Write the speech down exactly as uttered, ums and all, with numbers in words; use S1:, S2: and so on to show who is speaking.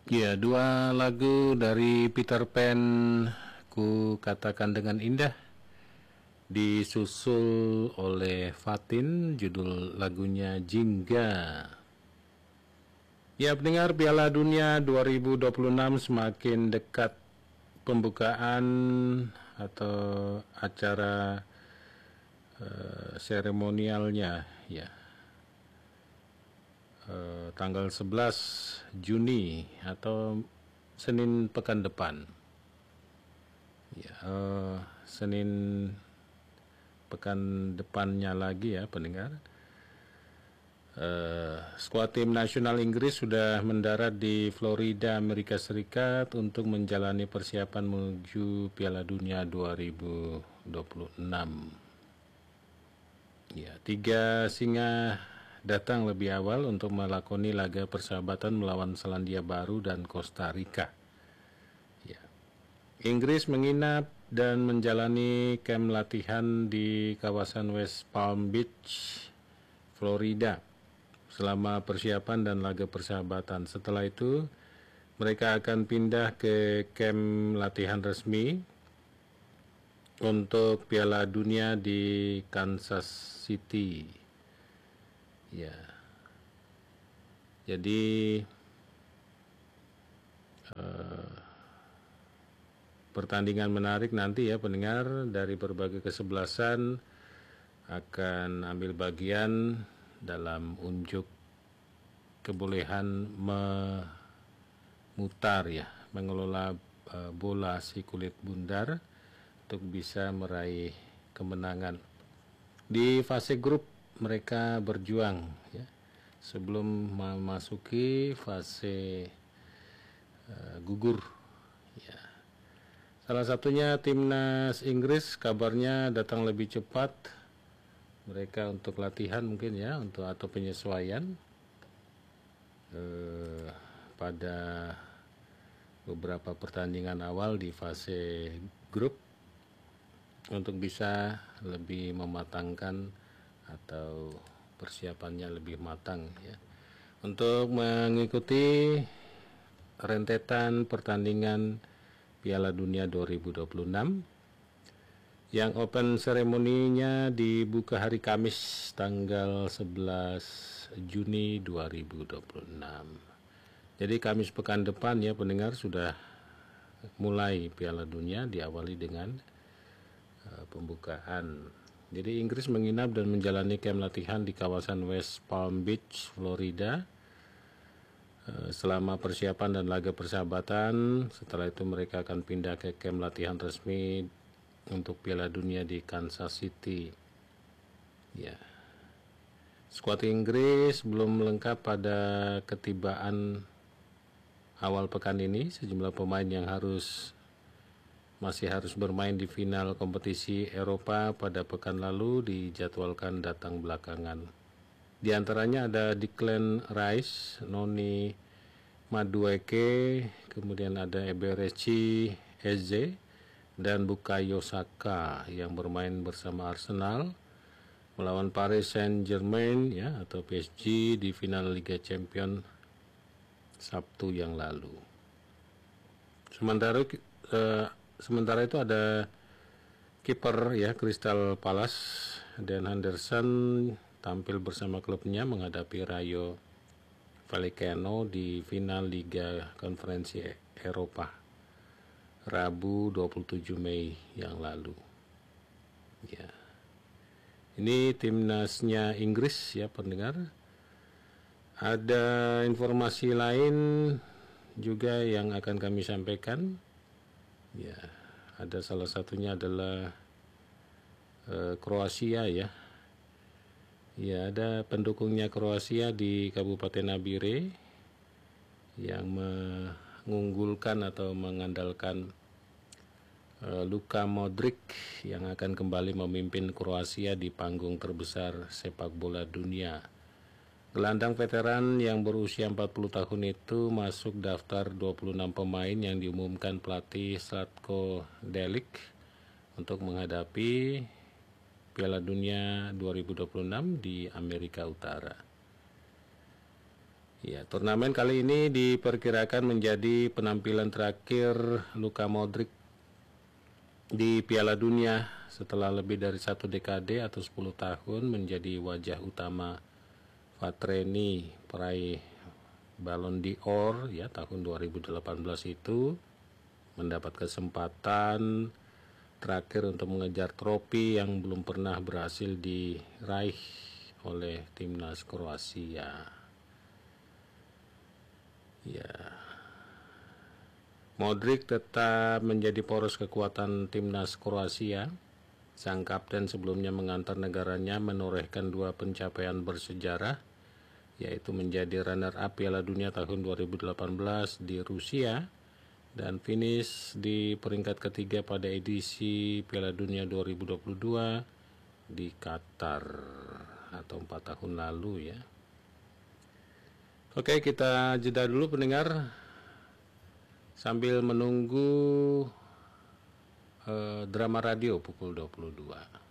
S1: Ya, dua lagu dari Peter Pan, ku katakan dengan indah, disusul oleh Fatin, judul lagunya Jingga. Ya, pendengar, Piala Dunia dua ribu dua puluh enam semakin dekat. Pembukaan atau acara uh, seremonialnya, ya, uh, tanggal sebelas Juni atau Senin pekan depan. Ya, uh, Senin pekan depannya lagi ya, pendengar. Uh, skuad tim nasional Inggris sudah mendarat di Florida, Amerika Serikat untuk menjalani persiapan menuju Piala Dunia dua ribu dua puluh enam. Ya, tiga singa datang lebih awal untuk melakoni laga persahabatan melawan Selandia Baru dan Costa Rica. Ya. Inggris menginap dan menjalani kamp latihan di kawasan West Palm Beach, Florida, selama persiapan dan laga persahabatan. Setelah itu, mereka akan pindah ke kamp latihan resmi untuk Piala Dunia di Kansas City. Ya, jadi uh, pertandingan menarik nanti ya, pendengar, dari berbagai kesebelasan akan ambil bagian dalam unjuk kebolehan memutar ya, mengelola uh, bola si kulit bundar untuk bisa meraih kemenangan. Di fase grup mereka berjuang ya sebelum memasuki fase uh, gugur ya. Salah satunya timnas Inggris, kabarnya datang lebih cepat mereka untuk latihan mungkin ya, untuk atau penyesuaian eh, pada beberapa pertandingan awal di fase grup untuk bisa lebih mematangkan atau persiapannya lebih matang ya, untuk mengikuti rentetan pertandingan Piala Dunia dua ribu dua puluh enam yang open seremoninya dibuka hari Kamis tanggal sebelas Juni dua ribu dua puluh enam. Jadi Kamis pekan depan ya, pendengar, sudah mulai Piala Dunia, diawali dengan uh, pembukaan. Jadi Inggris menginap dan menjalani kamp latihan di kawasan West Palm Beach, Florida, uh, selama persiapan dan laga persahabatan. Setelah itu mereka akan pindah ke kamp latihan resmi untuk Piala Dunia di Kansas City. Ya. Skuad Inggris belum lengkap pada ketibaan awal pekan ini. Sejumlah pemain yang harus masih harus bermain di final kompetisi Eropa pada pekan lalu dijadwalkan datang belakangan. Di antaranya ada Declan Rice, Noni Madueke, kemudian ada Eberechi Eze dan Bukayo Saka yang bermain bersama Arsenal melawan Paris Saint-Germain ya, atau P S G di final Liga Champions Sabtu yang lalu. Sementara eh, sementara itu ada kiper ya Crystal Palace, Dan Henderson, tampil bersama klubnya menghadapi Rayo Vallecano di final Liga Konferensi Eropa Rabu dua puluh tujuh Mei yang lalu. Ya. Ini timnasnya Inggris ya, pendengar. Ada informasi lain juga yang akan kami sampaikan. Ya, ada salah satunya adalah uh, Kroasia ya. Ya, ada pendukungnya Kroasia di Kabupaten Nabire yang mengunggulkan atau mengandalkan uh, Luka Modric yang akan kembali memimpin Kroasia di panggung terbesar sepak bola dunia. Gelandang veteran yang berusia empat puluh tahun itu masuk daftar dua puluh enam pemain yang diumumkan pelatih Zlatko Dalic untuk menghadapi Piala Dunia dua ribu dua puluh enam di Amerika Utara. Ya, turnamen kali ini diperkirakan menjadi penampilan terakhir Luka Modric di Piala Dunia setelah lebih dari satu dekade atau sepuluh tahun menjadi wajah utama Fatreni peraih Ballon d'Or ya tahun dua ribu delapan belas itu, mendapat kesempatan terakhir untuk mengejar trofi yang belum pernah berhasil diraih oleh timnas Kroasia. Ya, Modric tetap menjadi poros kekuatan timnas Kroasia. Sang kapten sebelumnya mengantar negaranya menorehkan dua pencapaian bersejarah, yaitu menjadi runner-up Piala Dunia tahun dua ribu delapan belas di Rusia dan finish di peringkat ketiga pada edisi Piala Dunia dua ribu dua puluh dua di Qatar atau empat tahun lalu ya. Oke, kita jeda dulu pendengar sambil menunggu eh, drama radio pukul dua puluh dua.